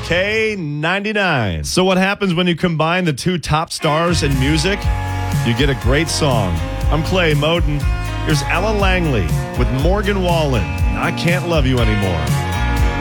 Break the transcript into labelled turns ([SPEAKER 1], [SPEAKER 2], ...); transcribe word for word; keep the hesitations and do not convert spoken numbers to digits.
[SPEAKER 1] K ninety-nine. So what happens when you combine the two top stars in music? You get a great song. I'm Clay Moden. Here's Ellen Langley with Morgan Wallen. I Can't Love You Anymore.